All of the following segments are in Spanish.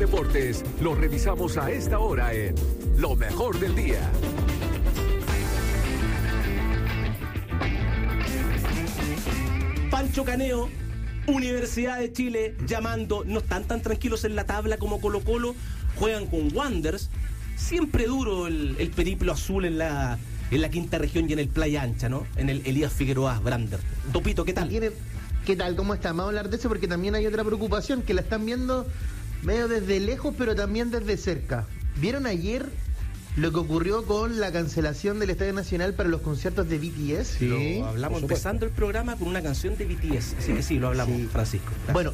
deportes lo revisamos a esta hora en Lo Mejor del Día. Pancho Caneo, Universidad de Chile, llamando. No están tan tranquilos en la tabla como Colo-Colo. Juegan con Wanderers. Siempre duro el periplo azul en la quinta región y en el Playa Ancha, ¿no? En el Elías Figueroa Brander. Topito, ¿qué tal? ¿Qué tal? ¿Cómo está? Vamos a hablar de eso porque también hay otra preocupación que la están viendo medio desde lejos, pero también desde cerca. ¿Vieron ayer lo que ocurrió con la cancelación del Estadio Nacional para los conciertos de BTS? Sí, lo hablamos empezando el programa con una canción de BTS, así que sí, lo hablamos, sí. Francisco. Gracias. Bueno,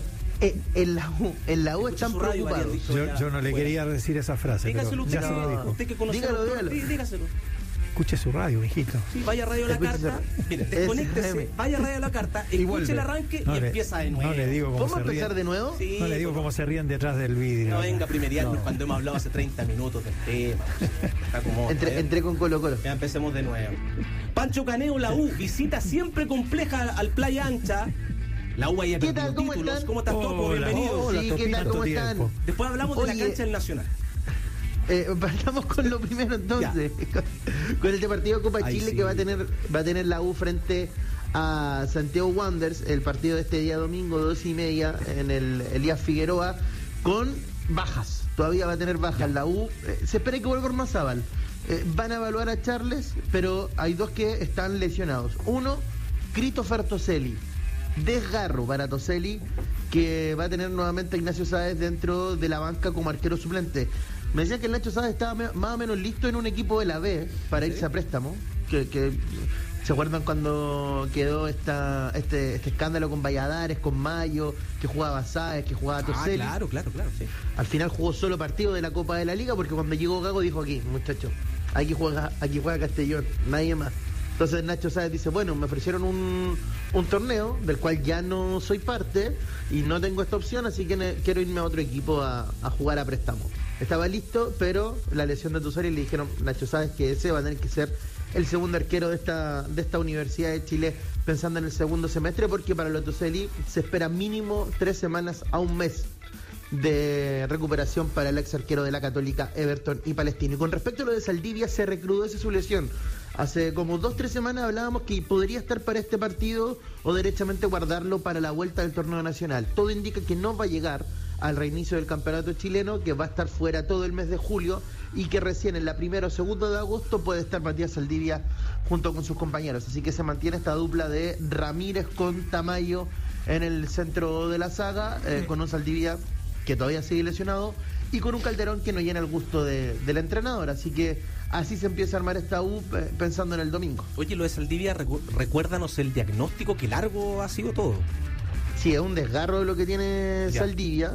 en la U están preocupados. Yo no le quería decir esa frase, dígaselo pero usted, ya se lo dijo. Usted que conoce, dígalo. Dígaselo. Escuche su radio, mijito. Sí, vaya a Radio La Carta, mire, desconéctese, vaya a Radio La Carta, escuche el arranque y empieza de nuevo. No le digo cómo ¿Vamos a empezar de nuevo? Sí, no le digo cómo se ríen detrás del vídeo. No venga a primerearnos cuando hemos hablado hace 30 minutos del tema. Está como entré con Colo-Colo. Ya empecemos de nuevo. Pancho Caneo, la U, visita siempre compleja al Playa Ancha. La U ahí ha perdido títulos. ¿Cómo estás, Topo? Bienvenido. Sí, ¿qué tal? ¿Cómo están? Después hablamos de la cancha del Nacional. Partamos con lo primero entonces, con este partido de Copa Chile, sí, que va a tener la U frente a Santiago Wanderers, el partido de este día domingo, 2:30 en el Elías Figueroa, con bajas. Todavía va a tener bajas la U. Se espera que vuelva Ormazábal. Van a evaluar a Charles, pero hay dos que están lesionados. Uno, Christopher Toselli. Desgarro para Toselli, que va a tener nuevamente a Ignacio Sáez dentro de la banca como arquero suplente. Me decían que el Nacho Sáez estaba más o menos listo en un equipo de la B para irse a préstamo. Que ¿se acuerdan cuando quedó este escándalo con Valladares, con Mayo, que jugaba Sáez, que jugaba Toselli? Claro, sí. Al final jugó solo partido de la Copa de la Liga porque cuando llegó Gago dijo: aquí, muchachos, aquí juega Castellón, nadie más. Entonces Nacho Sáez dice: bueno, me ofrecieron un torneo del cual ya no soy parte y no tengo esta opción, así que quiero irme a otro equipo a jugar a préstamo. Estaba listo, pero la lesión de Toselli le dijeron: Nacho Sáez, que ese va a tener que ser el segundo arquero de esta Universidad de Chile, pensando en el segundo semestre, porque para los Toselli se espera mínimo 3 semanas a un mes de recuperación para el ex arquero de la Católica, Everton y Palestino. Y con respecto a lo de Saldivia, se recrudece su lesión. Hace como 2-3 semanas hablábamos que podría estar para este partido o derechamente guardarlo para la vuelta del torneo nacional. Todo indica que no va a llegar al reinicio del campeonato chileno, que va a estar fuera todo el mes de julio y que recién en la 1 o 2 de agosto puede estar Matías Saldivia junto con sus compañeros. Así que se mantiene esta dupla de Ramírez con Tamayo en el centro de la saga, con un Saldivia que todavía sigue lesionado y con un Calderón que no llena el gusto del entrenador. Así que así se empieza a armar esta U pensando en el domingo. Oye, lo de Saldivia, recuérdanos el diagnóstico, que largo ha sido todo. Sí, es un desgarro de lo que tiene Saldivia,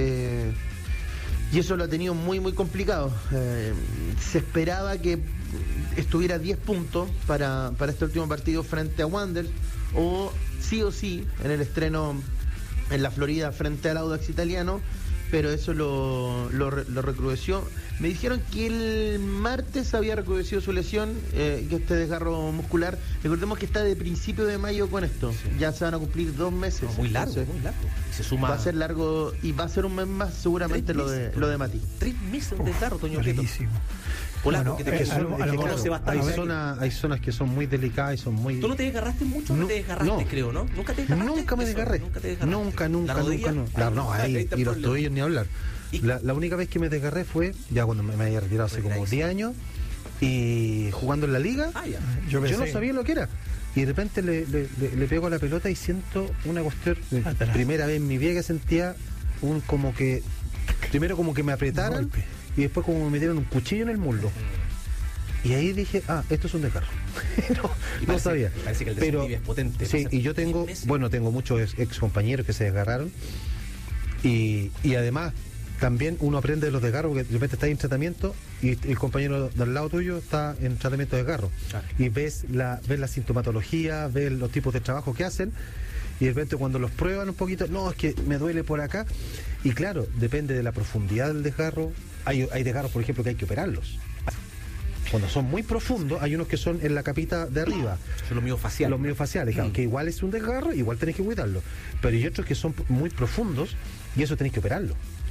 y eso lo ha tenido muy, muy complicado. Se esperaba que estuviera 10 puntos para este último partido frente a Wanderers, o sí en el estreno en la Florida frente al Audax Italiano, pero eso lo recrudeció. Me dijeron que el martes había recrudecido su lesión, que este desgarro muscular. Recordemos que está de principio de mayo con esto. Sí. Ya se van a cumplir 2 meses. No, muy largo. Se suma. Va a ser largo y va a ser un mes más seguramente lo de Mati. 3 meses de desgarro, Toño Prieto. Polaco, que te conoce bastante. Hay zonas que son muy delicadas y son muy... ¿Tú no te desgarraste mucho? No te desgarraste, creo, ¿no? ¿Nunca te desgarraste? Nunca me desgarré. Nunca. No, ahí, y los tobillos ni hablar. La única vez que me desgarré fue ya cuando me había retirado hace como 10 años y jugando en la liga. Yo no sabía lo que era. Y de repente le pego a la pelota y siento una cuestión. Primera vez en mi vida que sentía primero como que me apretaran y después como me metieron un cuchillo en el muslo. Y ahí dije, esto es un desgarro. no sabía. Parece que el de es potente. Sí, y yo tengo muchos ex compañeros que se desgarraron. Y además, también uno aprende de los desgarros, porque de repente está en tratamiento y el compañero del lado tuyo está en tratamiento de desgarro. Claro. Y ves la sintomatología, ves los tipos de trabajo que hacen, y de repente cuando los prueban un poquito, no, es que me duele por acá. Y claro, depende de la profundidad del desgarro. Hay desgarros, por ejemplo, que hay que operarlos. Cuando son muy profundos, hay unos que son en la capita de arriba. Son los miofaciales. Los miofaciales, claro, que igual es un desgarro, igual tenés que cuidarlo. Pero hay otros que son muy profundos y eso tenés que operarlo.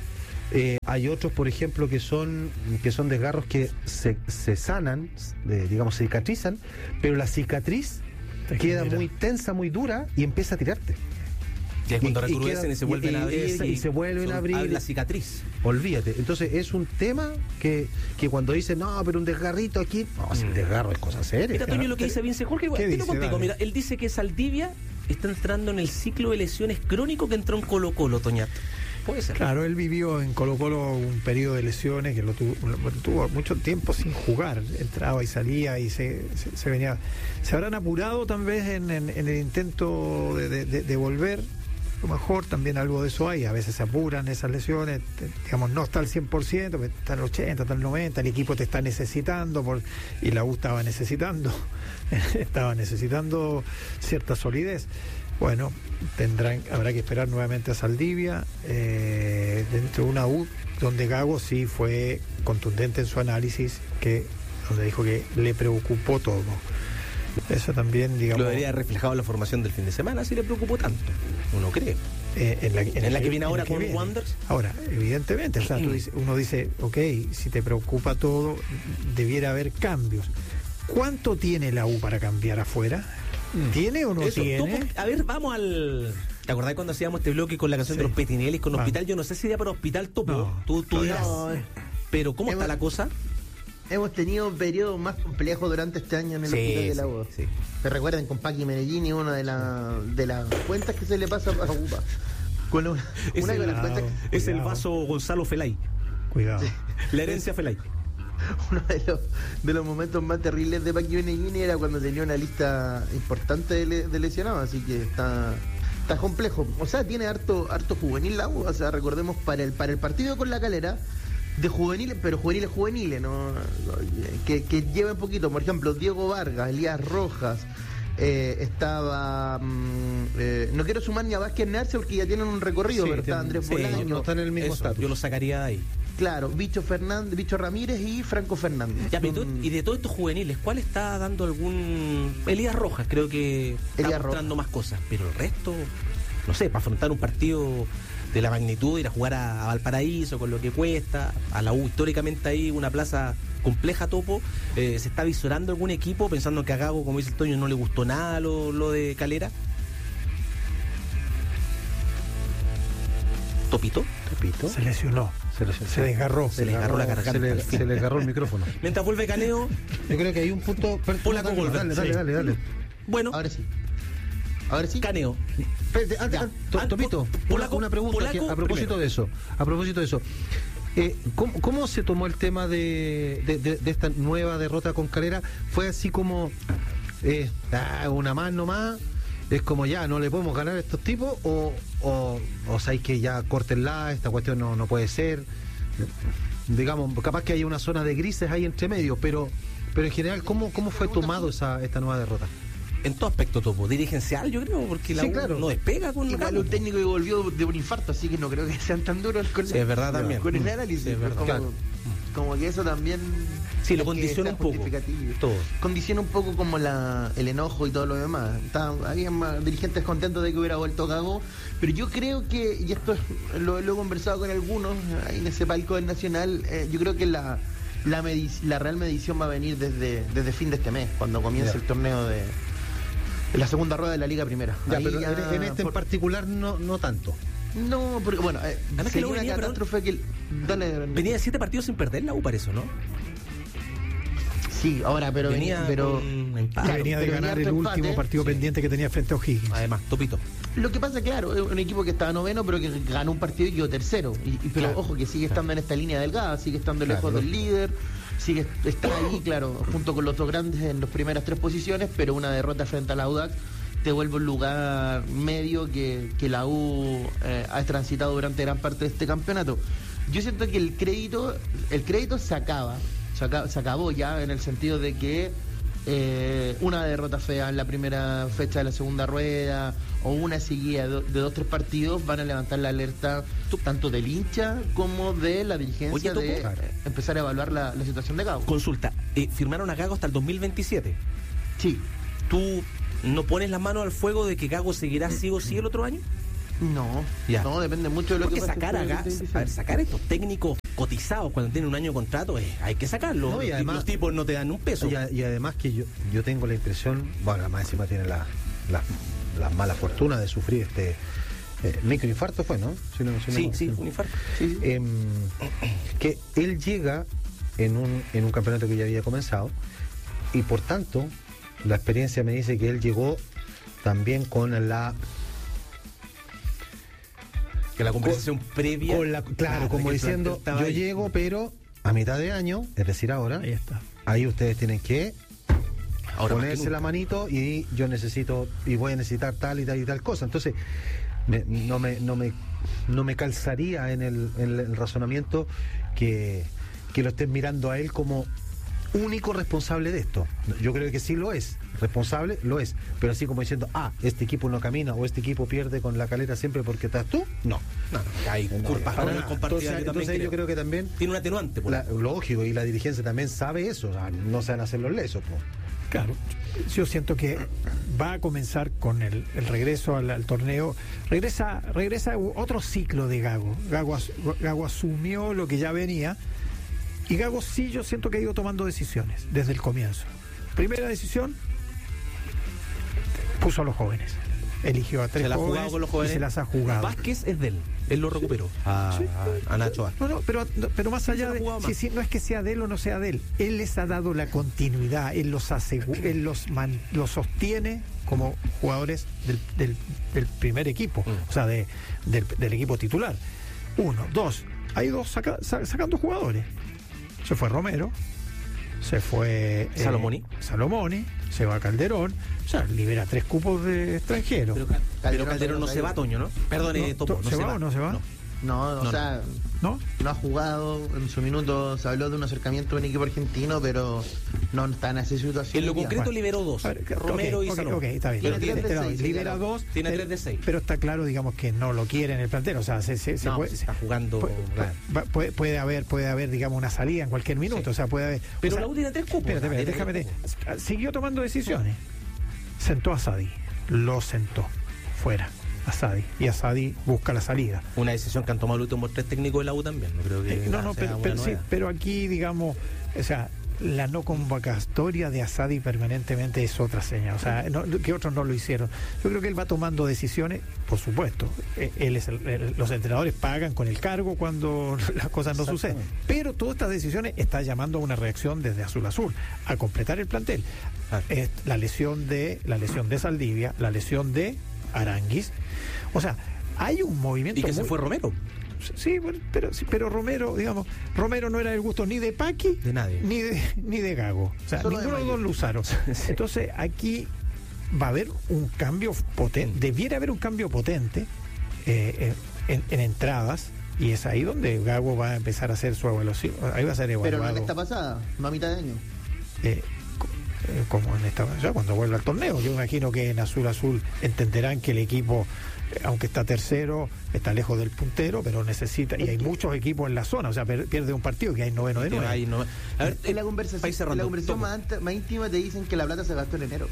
Hay otros, por ejemplo, que son desgarros que se sanan, digamos, se cicatrizan, pero la cicatriz queda muy tensa, muy dura y empieza a tirarte. Y es cuando recrudecen y se vuelven a abrir. Y se vuelven a abrir. La cicatriz. Olvídate. Entonces es un tema que cuando dicen, no, pero un desgarrito aquí, no, si el desgarro es cosa seria. Mira, Toño, lo que dice Vince Jorge, ¿Qué dice? contigo. Dale. Mira, él dice que Saldivia está entrando en el ciclo de lesiones crónico que entró en Colo-Colo, Toñat. Puede ser. Claro, él vivió en Colo-Colo un periodo de lesiones que lo tuvo mucho tiempo sin jugar. Entraba y salía y se venía. Se habrán apurado tal vez en el intento de volver. A lo mejor también algo de eso hay. A veces se apuran esas lesiones. Digamos, no está al 100%, pero está al 80%, está al 90%. El equipo te está necesitando y la U estaba necesitando cierta solidez. Bueno, habrá que esperar nuevamente a Saldivia, dentro de una U donde Gago sí fue contundente en su análisis, donde dijo que le preocupó todo. Eso también, digamos... Lo debería haber reflejado en la formación del fin de semana, si le preocupó tanto. Uno cree. En la que viene ahora con Wanderers. Ahora, evidentemente, o sea, uno dice, ok, si te preocupa todo, debiera haber cambios. ¿Cuánto tiene la U para cambiar afuera? ¿Tiene o no tiene? A ver, vamos al... ¿Te acordás cuando hacíamos este bloque con la canción de los Petinelli con Hospital? Yo no sé si era para Hospital Topo. No, tú dirás. Pero ¿cómo está la cosa? Hemos tenido periodos más complejos durante este año en el Hospital de la U. Sí. ¿Me recuerdan con Paqui Medellini, una de las cuentas que se le pasa a Upa? Es el vaso Gonzalo Felay. Cuidado. La herencia Felay. Uno de los momentos más terribles de Paqui Medellini era cuando tenía una lista importante de lesionados, así que está complejo. O sea, tiene harto juvenil la U. O sea, recordemos para el partido con La Calera, de juveniles, pero juveniles, ¿no? Que lleven poquito. Por ejemplo, Diego Vargas, Elías Rojas, estaba... no quiero sumar ni a Vázquez Narce porque ya tienen un recorrido, pero está Andrés Bolaño. No está en el mismo estatus. Yo lo sacaría de ahí. Claro, Bicho Ramírez y Franco Fernández. Ya, y de todos estos juveniles, ¿cuál está dando algún...? Elías Rojas creo que está mostrando más cosas, pero el resto, no sé, para afrontar un partido de la magnitud, ir a jugar a Valparaíso con lo que cuesta, a la U históricamente ahí, una plaza compleja, Topo, ¿se está visorando algún equipo pensando que a Gago, como dice el Toño, no le gustó nada lo de Calera? ¿Topito? Se lesionó. Se desgarró. Se le agarró la garganta. Se le agarró el micrófono. Mientras vuelve Caneo. Yo creo que hay un punto... Dale. Bueno. Ahora sí. Caneo. Topito, una pregunta a propósito de eso. ¿Cómo se tomó el tema de esta nueva derrota con Calera? ¿Fue así como una más nomás? ¿Es como ya no le podemos ganar a estos tipos? ¿O sabéis que ya córtenla, esta cuestión no puede ser? Digamos, capaz que hay una zona de grises ahí entre medio, pero en general, ¿cómo fue tomado esta nueva derrota? En todo aspecto, Topo, dirigencial, yo creo, porque la U no despega con igual un técnico que volvió de un infarto, así que no creo que sean tan duros con es verdad también. Con el análisis. Sí, es verdad. Como que eso también... Sí, lo condiciona un poco. Todo. Condiciona un poco como el enojo y todo lo demás. Había más dirigentes contentos de que hubiera vuelto Gago, pero yo creo que, y esto lo he conversado con algunos ahí en ese palco del Nacional, yo creo que la real medición va a venir desde fin de este mes, cuando comience el torneo de la segunda rueda de la Liga Primera. Pero en este en particular no tanto. No, porque bueno, sería una catástrofe que... Venía de 7 partidos sin perder la U, para eso, ¿no? Sí, ahora, pero venía de ganar el último partido pendiente que tenía frente a O'Higgins. Además, Topito. Lo que pasa, claro, es un equipo que estaba noveno, pero que ganó un partido y quedó tercero. Pero ojo, que sigue estando en esta línea delgada, sigue estando lejos del líder, está ahí, claro, junto con los dos grandes en las primeras 3 posiciones, pero una derrota frente a la Audax te vuelve un lugar medio que la U ha transitado durante gran parte de este campeonato. Yo siento que el crédito se acabó ya, en el sentido de que una derrota fea en la primera fecha de la segunda rueda o una seguida de 2-3 partidos van a levantar la alerta tanto del hincha como de la dirigencia. Oye, empezar a evaluar la situación de Gago. Consulta, firmaron a Gago hasta el 2027. Sí. ¿Tú no pones las manos al fuego de que Gago seguirá sí o sí el otro año? No, Ya. no, depende mucho de lo Porque que pase sacar con el a ver, sacar estos técnicos cotizados cuando tienen un año de contrato, hay que sacarlos. No, y además- los tipos no te dan un peso. Y además que yo tengo la impresión, bueno, más encima tiene la mala fortuna de sufrir este microinfarto, fue, ¿no? Sí, un infarto. Que él llega en un campeonato que ya había comenzado y por tanto la experiencia me dice que él llegó también con la Que la conversación previa. claro, como que diciendo, estaba yo ahí. llego pero a mitad de año, es decir ahora, Ahí está. ahí ustedes tienen que Ahora más que ponerse nunca. la manito y yo necesito y voy a necesitar tal y tal cosa. Entonces no me calzaría en el razonamiento que lo estén mirando a él como único responsable de esto. Yo creo que sí lo es, responsable lo es, pero así como diciendo, este equipo no camina o este equipo pierde con la Calera siempre porque estás tú, no. No, hay culpas Para no nada. compartidas. Entonces yo creo que también tiene un atenuante. Por ahí. lógico, y la dirigencia también sabe eso, o sea, no se van a hacer los lesos. Po. Claro, yo siento que va a comenzar con el regreso al torneo. Regresa otro ciclo de Gago. Gago asumió lo que ya venía. Y Gago sí, yo siento que ha ido tomando decisiones desde el comienzo. Primera decisión, puso a los jóvenes. Eligió a tres Se la ha jóvenes jugado con los jóvenes. y se las ha jugado. Vázquez es de él. Él lo recuperó a Nacho Vázquez. No, pero más allá Se la de... ha jugado más. Sí, no es que sea de él o no sea de él. Él les ha dado la continuidad, él los los sostiene como jugadores del primer equipo, o sea, del equipo titular. Uno, dos, ha ido sacando jugadores. Se fue Romero, se fue Salomoni, se va Calderón, o sea, libera 3 cupos de extranjeros. Pero Calderón no se va, Toño, ¿no? Perdón, Topo, ¿Se va o no se va? No, o sea, ¿No? no ha jugado, en su minuto se habló de un acercamiento con un equipo argentino, pero no está en esa situación. En lo hoy día. concreto Bueno. liberó 2. A ver, Romero y ok, Salomón. ok, está bien. Tiene 3 de 6, libera claro. 2. Tiene 3 de 6. Pero está claro, digamos, que no lo quiere en el plantel. O sea, se No, puede, está jugando. Claro. puede haber, digamos, una salida en cualquier minuto. Sí. O sea, puede haber. Pero o sea, la U tiene 3 cupos. Espérate, déjame. Siguió tomando decisiones. Sentó a Sadi. Lo sentó. Fuera. A Sadi. Y a Sadi busca la salida. Una decisión que han tomado los últimos 3 técnicos de la U también. No creo que. Pero aquí, digamos, o sea, la no convocatoria de Asadi permanentemente es otra señal. O sea, que otros no lo hicieron. Yo creo que él va tomando decisiones, por supuesto. Los entrenadores pagan con el cargo cuando las cosas no suceden. Pero todas estas decisiones están llamando a una reacción desde Azul Azul, a completar el plantel. La lesión de Saldivia, la lesión de Aranguis. O sea, hay un movimiento. Y que se fue Romero. Sí, pero Romero, digamos, Romero no era del gusto ni de Paqui, de nadie, ni de Gago. O sea, Solo ninguno de los dos lo usaron. Sí. Entonces, aquí va a haber un cambio potente, debiera haber un cambio potente en entradas, y es ahí donde Gago va a empezar a hacer su evaluación. Ahí va a ser evaluado. Pero no en esta pasada, no a mitad de año. Como en esta, ya cuando vuelva al torneo. Yo imagino que en Azul Azul entenderán que el equipo, aunque está tercero, está lejos del puntero, pero necesita, y hay muchos equipos en la zona, o sea, pierde un partido que hay noveno de 9. A ver, En la conversación más íntima te dicen que la plata se gastó en enero.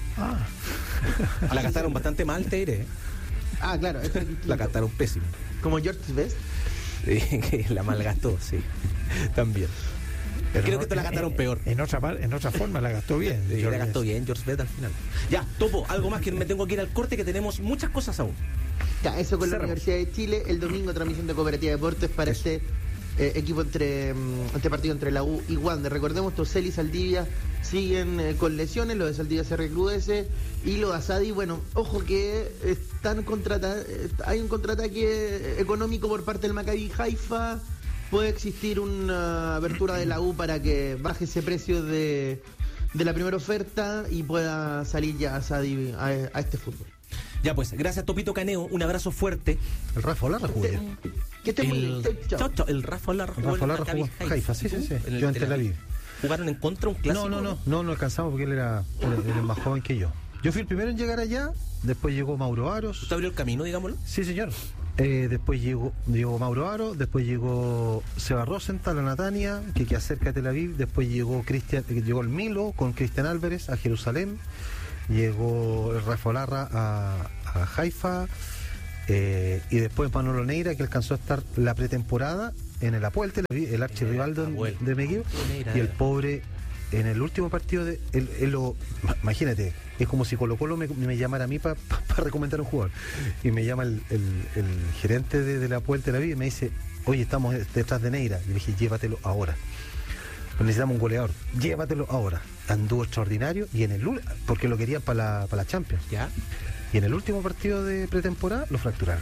La gastaron bastante mal, te diré. Claro, eso es distinto. La gastaron pésimo. Como George Best. Que la malgastó, sí. También. Pero creo que te la gastaron peor. En otra forma la gastó bien. Sí, la gastó bien George Best al final. Ya, Topo, algo más que me tengo que ir al corte, que tenemos muchas cosas aún. Ya, eso con la Cerramos. Universidad de Chile. El domingo transmisión de Cooperativa Deportes para este equipo este partido entre la U y Wander. Recordemos, Toseli y Saldivia siguen con lesiones, lo de Saldivia se recrudece y lo de Asadi, bueno, ojo que hay un contraataque económico por parte del Maccabi Haifa. Puede existir una apertura de la U para que baje ese precio de la primera oferta y pueda salir ya Asadi a este fútbol. Ya pues, gracias Topito Caneo, un abrazo fuerte. El Rafa Olarra jugó ya. Que esté muy bien. Chao. El Rafa Olarra El Rafa Olarra Maccabi jugó Haifa, sí. Yo en Tel Aviv. ¿Jugaron en contra un clásico? No alcanzamos porque él es más joven que yo. Yo fui el primero en llegar allá, después llegó Mauro Aros. ¿Usted abrió el camino, digámoslo? Sí, señor. Después llegó Mauro Aro, después llegó Seba Rosenthal a Natania, que queda cerca de Tel Aviv, después llegó el Milo con Cristian Álvarez a Jerusalén, llegó el Rafa Olarra a Haifa, Y después Manolo Neira, que alcanzó a estar la pretemporada en el Apuelte, el archirrival de Mequillo, y el pobre en el último partido imagínate, es como si Colo Colo me llamara a mí para recomendar un jugador, y me llama el gerente de la Apulte de la vida y me dice, oye, estamos detrás de Neira. Y le dije, llévatelo ahora, necesitamos un goleador, llévatelo ahora. Anduvo extraordinario, y porque lo querían para la Champions. ¿Ya? Y en el último partido de pretemporada lo fracturaron.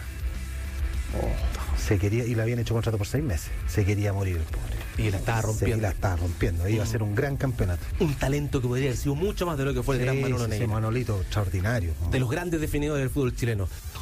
Se quería, y le habían hecho contrato por 6 meses. Se quería morir el pobre. Y la estaba rompiendo. La estaba rompiendo. Iba a ser un gran campeonato. Un talento que podría haber sido mucho más de lo que fue el gran Manolo Neira. Manolito extraordinario. De los grandes definidores del fútbol chileno.